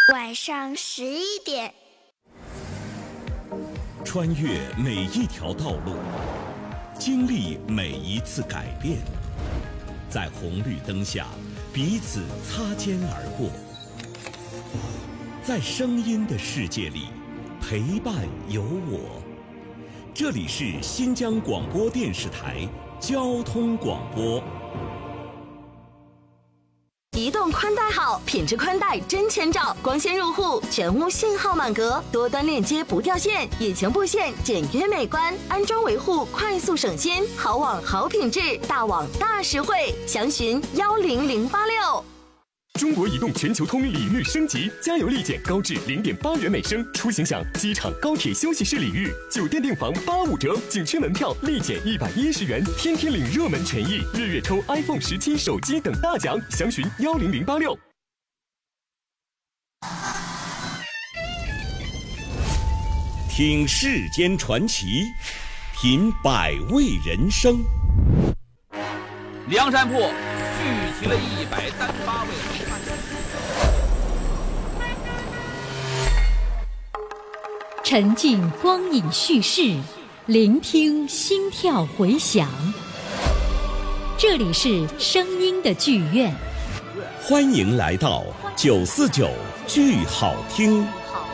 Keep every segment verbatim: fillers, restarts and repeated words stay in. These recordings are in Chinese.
晚上十一点， 穿越每一条道路，经历每一次改变，在红绿灯下彼此擦肩而过，在声音的世界里陪伴有我。这里是新疆广播电视台交通广播。 移动宽带好，品质宽带真千兆，光纤入户，全屋信号满格，多端链接不掉线，引擎布线简约美观，安装维护快速省心，好网好品质，大网大实惠，详询幺零零八六。 中国移动全球通礼遇升级，加油立减高至零点八元每升，出行享机场、高铁休息室礼遇，酒店订房八五折，景区门票立减一百一十元，天天领热门权益，月月抽 iPhone 十七手机等大奖，详询幺零零八六。 听世间传奇，品百味人生。 梁山泊聚集了一百单八位好汉， 沉浸光影叙事，聆听心跳回响。这里是声音的剧院， 欢迎来到九四九剧好听。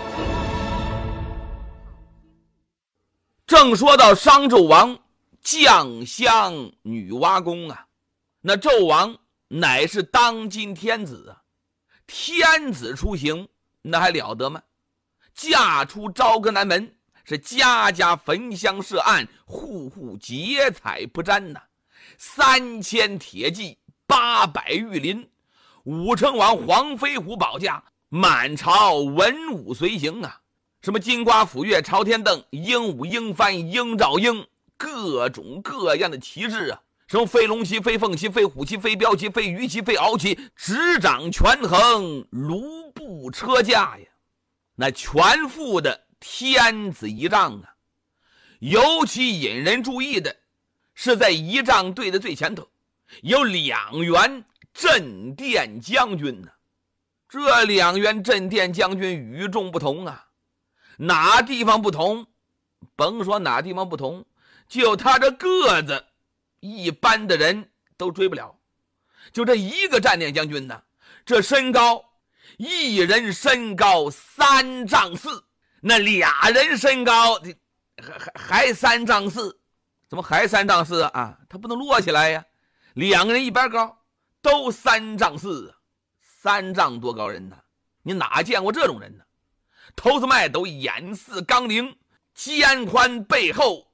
正说到商纣王将相女娲宫啊，那纣王乃是当今天子啊，天子出行那还了得吗？嫁出朝歌南门，是家家焚香设案，户户结彩不沾呐、啊。三千铁骑，八百御林，武成王黄飞虎保驾，满朝文武随行啊。什么金瓜斧钺朝天凳，鹦鹉鹰幡鹰爪鹰，各种各样的旗帜啊，什么飞龙旗、飞凤旗、飞虎旗、飞镖旗、飞鱼旗、飞鳌旗，执掌权衡，卢布车驾呀，那全副的天子仪仗啊。尤其引人注意的是，在仪仗队的最前头有两员镇殿将军呢、啊。这两员镇殿将军与众不同啊。哪地方不同？甭说哪地方不同，就他这个子，一般的人都追不了。就这一个站殿将军呢，这身高，一人身高三丈四，那俩人身高还还还三丈四，怎么还三丈四啊？他不能摞起来呀。两个人一边高，都三丈四，三丈多高人呢？你哪见过这种人呢？头子麦斗，眼似钢铃，肩宽背厚，